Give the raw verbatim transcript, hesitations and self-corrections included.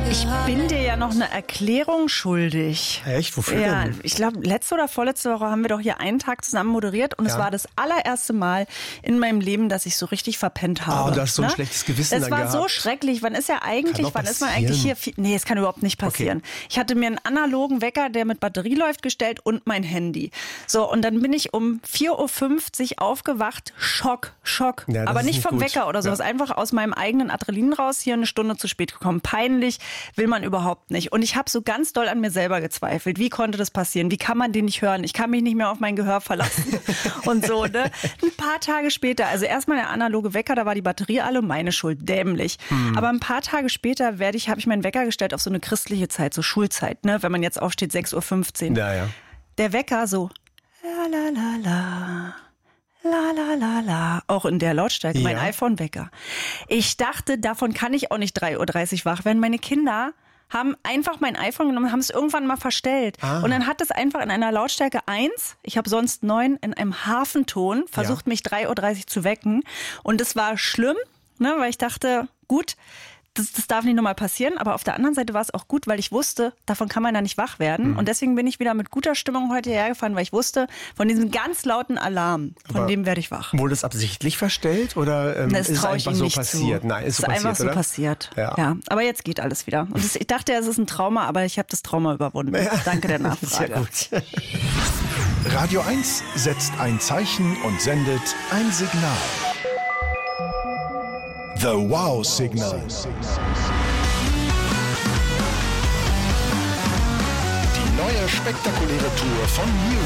Ich bin dir ja noch eine Erklärung schuldig. Echt? Wofür Ja, denn? ich glaube, letzte oder vorletzte Woche haben wir doch hier einen Tag zusammen moderiert und Ja. es war das allererste Mal in meinem Leben, dass ich so richtig verpennt habe. Ah, und du hast so ein ne? schlechtes Gewissen Das dann war gehabt. so schrecklich. Wann ist ja eigentlich, doch wann ist man eigentlich hier? passieren. viel- Nee, es kann überhaupt nicht passieren. Ich hatte mir einen analogen Wecker, der mit Batterie läuft, gestellt und mein Handy. So, und dann bin ich um vier Uhr fünfzig aufgewacht. Schock, Schock. Ja, das Aber ist nicht nicht vom gut. Wecker oder sowas. Ja. Einfach aus meinem eigenen Adrenalin raus, hier eine Stunde zu spät gekommen. Peinlich will man überhaupt nicht. Und ich habe so ganz doll an mir selber gezweifelt. Wie konnte das passieren? Wie kann man den nicht hören? Ich kann mich nicht mehr auf mein Gehör verlassen. Und so, ne? Ein paar Tage später, also erstmal der analoge Wecker, da war die Batterie alle, meine Schuld, dämlich. Hm. Aber ein paar Tage später werde ich, habe ich meinen Wecker gestellt auf so eine christliche Zeit, so Schulzeit, ne? Wenn man jetzt aufsteht, sechs Uhr fünfzehn. Ja, ja. Der Wecker so, la la la la. La la la la, auch in der Lautstärke, mein Ja. iPhone-Wecker. Ich dachte, davon kann ich auch nicht drei Uhr dreißig wach werden. Meine Kinder haben einfach mein iPhone genommen, haben es irgendwann mal verstellt. Ah. Und dann hat es einfach in einer Lautstärke eins, ich habe sonst neun, in einem Hafenton versucht, Ja. mich drei Uhr dreißig zu wecken. Und es war schlimm, ne, weil ich dachte, gut, das, das darf nicht nochmal passieren. Aber auf der anderen Seite war es auch gut, weil ich wusste, davon kann man da nicht wach werden. Mhm. Und deswegen bin ich wieder mit guter Stimmung heute hergefahren, weil ich wusste, von diesem ganz lauten Alarm, von Aber dem werde ich wach. Wurde es absichtlich verstellt oder ähm, Das ist es traue ich einfach ihm so nicht passiert? zu. Nein, ist es so ist passiert, einfach so oder? passiert. Ja. Ja. Aber jetzt geht alles wieder. Und das, ich dachte, es ist ein Trauma, aber ich habe das Trauma überwunden. Danke der Nachfrage. Sehr gut. Radio eins setzt ein Zeichen und sendet ein Signal. The Wow-Signal. Die neue spektakuläre Tour von Muse.